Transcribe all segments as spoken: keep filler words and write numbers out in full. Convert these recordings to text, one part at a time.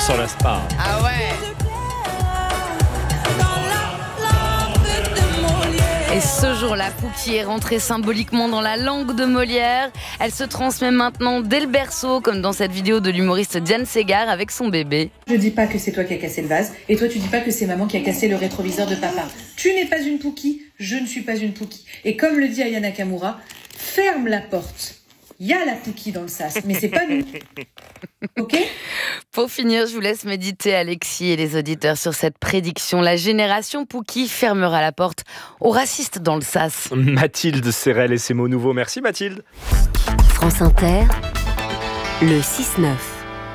s'en lasse pas. Ah ouais. Et ce jour-là, Pouki est rentrée symboliquement dans la langue de Molière. Elle se transmet maintenant dès le berceau, comme dans cette vidéo de l'humoriste Diane Ségard avec son bébé. Je dis pas que c'est toi qui as cassé le vase, et toi tu dis pas que c'est maman qui a cassé le rétroviseur de papa. Tu n'es pas une Pouki, je ne suis pas une Pouki. Et comme le dit Aya Nakamura, ferme la porte. Il y a la Pouki dans le sas, mais c'est pas nous. Ok ? Pour finir, je vous laisse méditer, Alexis et les auditeurs, sur cette prédiction. La génération Pouki fermera la porte aux racistes dans le sas. Mathilde Serrel et ses mots nouveaux. Merci Mathilde. France Inter, le six neuf.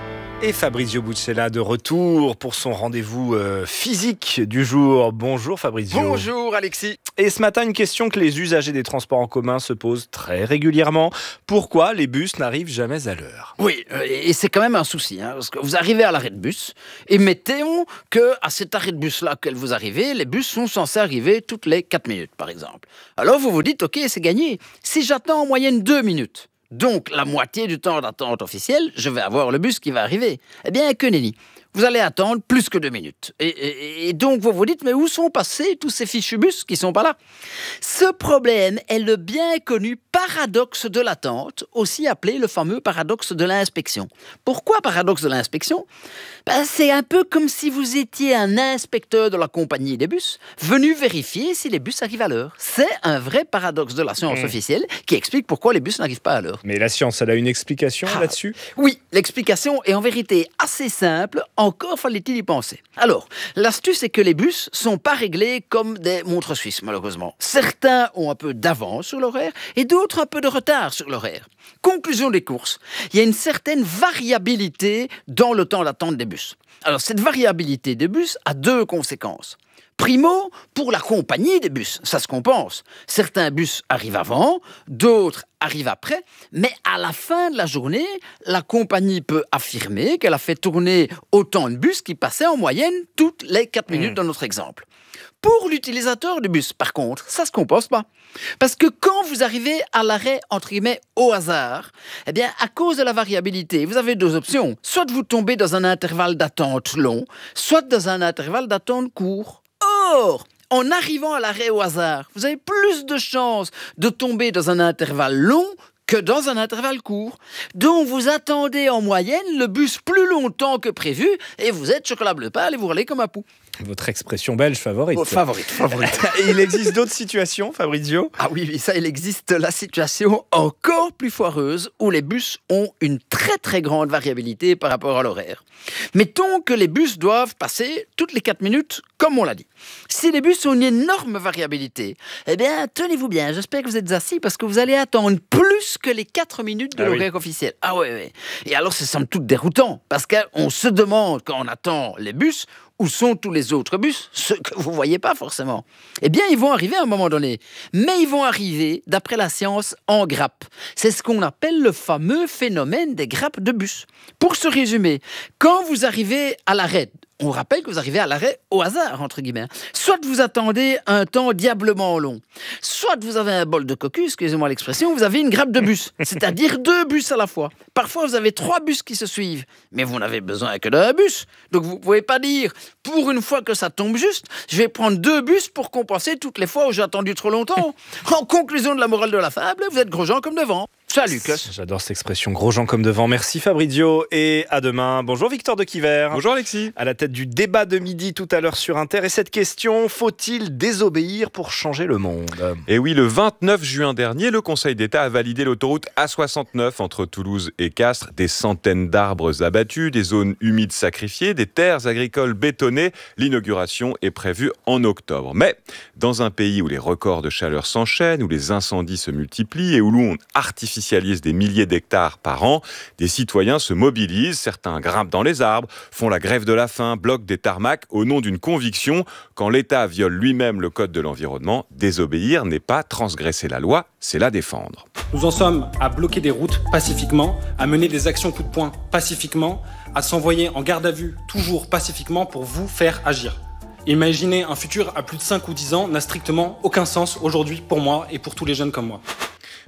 Et Fabrizio Buccella de retour pour son rendez-vous euh, physique du jour. Bonjour Fabrizio. Bonjour Alexis. Et ce matin, une question que les usagers des transports en commun se posent très régulièrement. Pourquoi les bus n'arrivent jamais à l'heure ? Oui, et c'est quand même un souci, hein, parce que vous arrivez à l'arrêt de bus, et mettons qu'à cet arrêt de bus-là que vous arrivez, les bus sont censés arriver toutes les quatre minutes, par exemple. Alors vous vous dites, ok, c'est gagné. Si j'attends en moyenne deux minutes, donc la moitié du temps d'attente officiel, je vais avoir le bus qui va arriver. Eh bien, que nenni. Vous allez attendre plus que deux minutes. Et, et, et donc, vous vous dites, mais où sont passés tous ces fichus bus qui sont pas là ? Ce problème est le bien connu paradoxe de l'attente, aussi appelé le fameux paradoxe de l'inspection. Pourquoi paradoxe de l'inspection ? Ben, c'est un peu comme si vous étiez un inspecteur de la compagnie des bus, venu vérifier si les bus arrivent à l'heure. C'est un vrai paradoxe de la science mmh. officielle qui explique pourquoi les bus n'arrivent pas à l'heure. Mais la science, elle a une explication ah, là-dessus ? Oui, l'explication est en vérité assez simple. Encore fallait-il y penser. Alors, l'astuce est que les bus sont pas réglés comme des montres suisses, malheureusement. Certains ont un peu d'avance sur l'horaire et d'autres un peu de retard sur l'horaire. Conclusion des courses, il y a une certaine variabilité dans le temps d'attente des bus. Alors, cette variabilité des bus a deux conséquences. Primo, pour la compagnie des bus, ça se compense. Certains bus arrivent avant, d'autres arrivent après, mais à la fin de la journée, la compagnie peut affirmer qu'elle a fait tourner autant de bus qui passaient en moyenne toutes les quatre minutes mmh. dans notre exemple. Pour l'utilisateur du bus, par contre, ça ne se compense pas. Parce que quand vous arrivez à l'arrêt, entre guillemets, au hasard, eh bien, à cause de la variabilité, vous avez deux options. Soit vous tombez dans un intervalle d'attente long, soit dans un intervalle d'attente court. Or, en arrivant à l'arrêt au hasard, vous avez plus de chances de tomber dans un intervalle long que dans un intervalle court. Donc, vous attendez en moyenne le bus plus longtemps que prévu et vous êtes chocolat bleu pâle et vous roulez comme un pou. Votre expression belge favorite. Oh, favorite, favorite. Il existe d'autres situations, Fabrizio ? Ah oui, oui, ça, il existe la situation encore plus foireuse où les bus ont une très très grande variabilité par rapport à l'horaire. Mettons que les bus doivent passer toutes les quatre minutes, comme on l'a dit. Si les bus ont une énorme variabilité, eh bien, tenez-vous bien, j'espère que vous êtes assis parce que vous allez attendre plus que les quatre minutes de ah l'horaire oui. officiel. Ah ouais, ouais. Et alors, c'est somme toute déroutant parce qu'on se demande quand on attend les bus, où sont tous les autres bus, ceux que vous ne voyez pas forcément ? Eh bien, ils vont arriver à un moment donné. Mais ils vont arriver, d'après la science, en grappes. C'est ce qu'on appelle le fameux phénomène des grappes de bus. Pour se résumer, quand vous arrivez à l'arrêt, on rappelle que vous arrivez à l'arrêt au hasard, entre guillemets. Soit vous attendez un temps diablement long, soit vous avez un bol de cocu, excusez-moi l'expression, vous avez une grappe de bus, c'est-à-dire deux bus à la fois. Parfois, vous avez trois bus qui se suivent, mais vous n'avez besoin que d'un bus. Donc, vous ne pouvez pas dire, pour une fois que ça tombe juste, je vais prendre deux bus pour compenser toutes les fois où j'ai attendu trop longtemps. En conclusion de la morale de la fable, vous êtes gros gens comme devant. Salut, Cos. J'adore cette expression, gros gens comme devant. Merci Fabrizio et à demain. Bonjour Victor de Quiver. Bonjour Alexis. À la tête du débat de midi tout à l'heure sur Inter. Et cette question, faut-il désobéir pour changer le monde ? Et oui, le vingt-neuf juin dernier, le Conseil d'État a validé l'autoroute A soixante-neuf entre Toulouse et Castres. Des centaines d'arbres abattus, des zones humides sacrifiées, des terres agricoles bétonnées. L'inauguration est prévue en octobre. Mais dans un pays où les records de chaleur s'enchaînent, où les incendies se multiplient et où l'on artificialise des milliers d'hectares par an, des citoyens se mobilisent, certains grimpent dans les arbres, font la grève de la faim, bloquent des tarmacs au nom d'une conviction: quand l'État viole lui-même le code de l'environnement, désobéir n'est pas transgresser la loi, c'est la défendre. Nous en sommes à bloquer des routes pacifiquement, à mener des actions coup de poing pacifiquement, à s'envoyer en garde à vue toujours pacifiquement pour vous faire agir. Imaginer un futur à plus de cinq ou dix ans n'a strictement aucun sens aujourd'hui pour moi et pour tous les jeunes comme moi.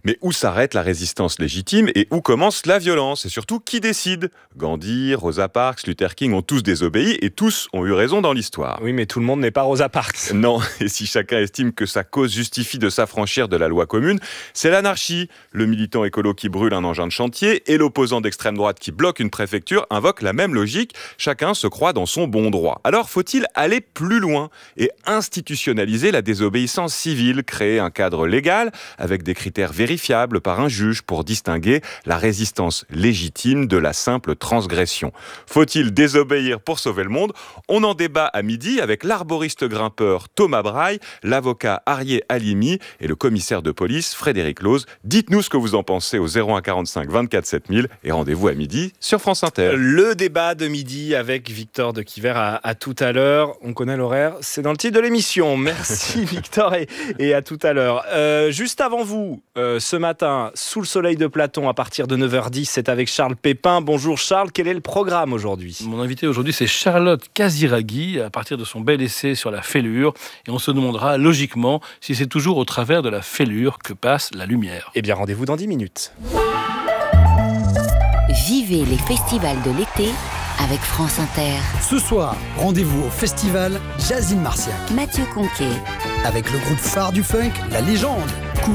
Mais où s'arrête la résistance légitime et où commence la violence? Et surtout, qui décide? Gandhi, Rosa Parks, Luther King ont tous désobéi et tous ont eu raison dans l'histoire. Oui, mais tout le monde n'est pas Rosa Parks. Non, et si chacun estime que sa cause justifie de s'affranchir de la loi commune, c'est l'anarchie. Le militant écolo qui brûle un engin de chantier et l'opposant d'extrême droite qui bloque une préfecture invoquent la même logique. Chacun se croit dans son bon droit. Alors faut-il aller plus loin et institutionnaliser la désobéissance civile, créer un cadre légal avec des critères vérifiables par un juge pour distinguer la résistance légitime de la simple transgression? Faut-il désobéir pour sauver le monde? On en débat à midi avec l'arboriste grimpeur Thomas Braille, l'avocat Arié Halimi et le commissaire de police Frédéric Lose. Dites-nous ce que vous en pensez au zéro un quarante-cinq vingt-quatre sept mille et rendez-vous à midi sur France Inter. Le débat de midi avec Victor de Quiver à, à tout à l'heure. On connaît l'horaire, c'est dans le titre de l'émission. Merci Victor et, et à tout à l'heure. Euh, juste avant vous, euh, ce matin, sous le soleil de Platon, à partir de neuf heures dix, c'est avec Charles Pépin. Bonjour Charles, quel est le programme aujourd'hui? Mon invité aujourd'hui, c'est Charlotte Casiraghi, à partir de son bel essai sur la fêlure. Et on se demandera logiquement si c'est toujours au travers de la fêlure que passe la lumière. Eh bien, rendez-vous dans dix minutes. Vivez les festivals de l'été avec France Inter. Ce soir, rendez-vous au festival Jazz in Marciac. Mathieu Conquet. Avec le groupe phare du funk, La Légende.